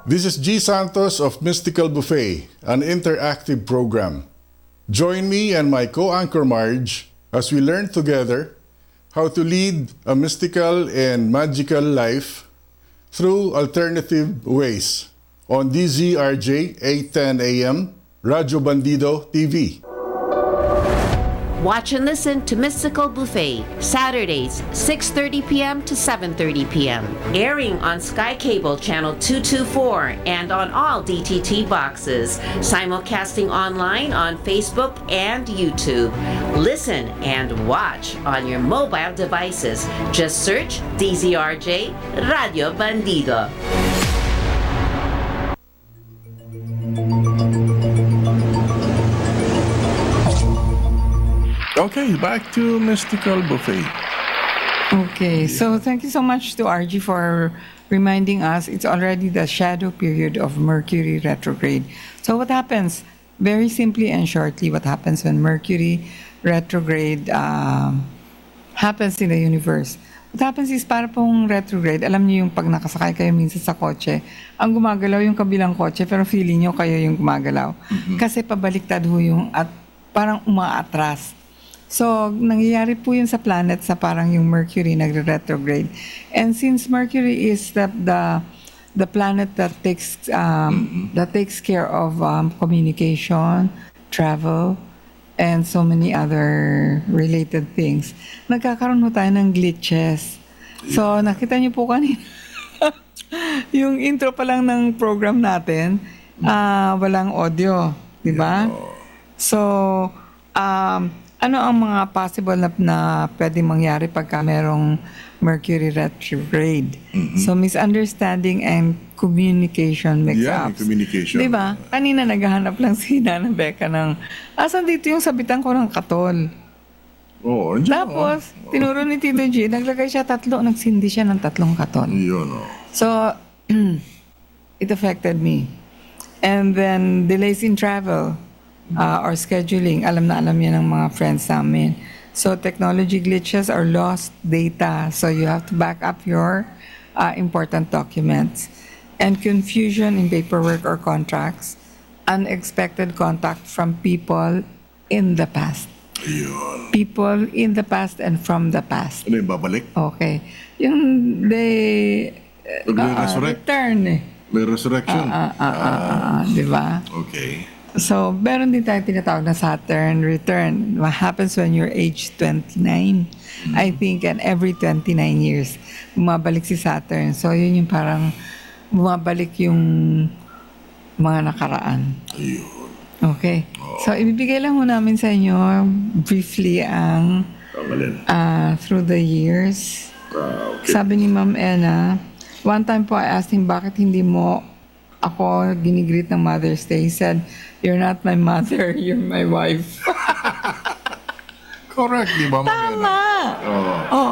This is G. Santos of Mystical Buffet, an interactive program. Join me and my co-anchor Marge as we learn together how to lead a mystical and magical life through alternative ways on DZRJ 810 AM, Radyo Bandido TV. Watch and listen to Mystical Buffet, Saturdays, 6:30 p.m. to 7:30 p.m. Airing on Sky Cable Channel 224 and on all DTT boxes. Simulcasting online on Facebook and YouTube. Listen and watch on your mobile devices. Just search DZRJ Radio Bandido. Okay, back to Mystical Buffet. Okay, so thank you so much to RG for reminding us it's already the shadow period of Mercury retrograde. So what happens? Very simply and shortly, what happens when Mercury retrograde happens in the universe? What happens is para pong retrograde, alam niyo yung pag nakasakay kayo minsan sa kotse, ang gumagalaw yung kabilang kotse pero feeling niyo kayo yung gumagalaw. Kasi pabaliktad ho yung at parang umaatras. So, nangyayari po yun sa planet sa parang yung Mercury nagre-retrograde. And since Mercury is the planet that takes care of communication, travel, and so many other related things, nagkakaroon ho tayo ng glitches. So, nakita niyo po kanina, yung intro pa lang ng program natin, walang audio, di ba? So, ano ang mga possible na pwede mangyari pagka merong Mercury retrograde? So, misunderstanding and communication mix-ups. Yeah, communication. Diba? Kanina naghahanap lang si Nana Becca ng, asan dito yung sabitan ko ng katol? Oo, Tapos, tinuro ni Tito G, naglagay siya nagsindi siya ng 3 katol. Yun, So, it affected me. And then, delays in travel. Or scheduling, alam na alam yan ng mga friends namin. So, technology glitches or lost data. So, you have to back up your important documents. And confusion in paperwork or contracts. Unexpected contact from people in the past. Yun. People in the past and from the past. Ano yung babalik? Okay. Yung they Resurrect. return eh. May resurrection. Di ba? Okay. So, meron din tayong tinatawag na Saturn return. What happens when you're age 29? I think, and every 29 years, bumabalik si Saturn. So, yun yung parang bumabalik yung mga nakaraan. Ayun. Okay. So, ibibigay lang ho namin sa inyo briefly ang through the years. Okay. Sabi ni Ma'am Ena, one time po I asked him, bakit hindi mo ako ginigreet ng Mother's Day? He said, "You're not my mother, you're my wife." Correct, di ba? Tama! Oo. Oh,